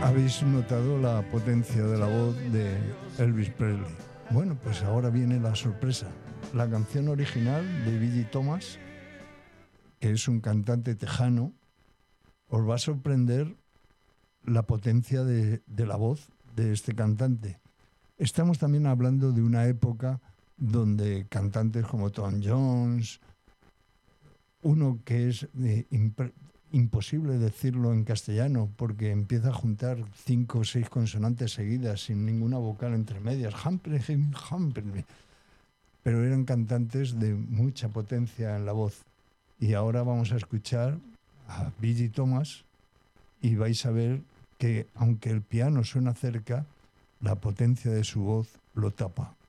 Habéis notado la potencia de la voz de Elvis Presley. Bueno, pues ahora viene la sorpresa. La canción original de Billy Thomas, que es un cantante tejano, os va a sorprender la potencia de la voz de este cantante. Estamos también hablando de una época donde cantantes como Tom Jones, uno que es imposible decirlo en castellano porque empieza a juntar 5 o 6 consonantes seguidas sin ninguna vocal entre medias, pero eran cantantes de mucha potencia en la voz. Y ahora vamos a escuchar a Billy Thomas y vais a ver que aunque el piano suena cerca, la potencia de su voz lo tapa.